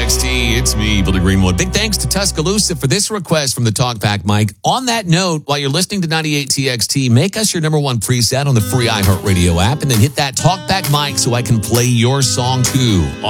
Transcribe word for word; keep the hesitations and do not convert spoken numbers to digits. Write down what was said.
X T. It's me, Billy Greenwood. Big thanks to Tuscaloosa for this request from the Talkback mic. On that note, while you're listening to ninety-eight T X T, make us your number one preset on the free iHeartRadio app and then hit that Talkback mic so I can play your song too.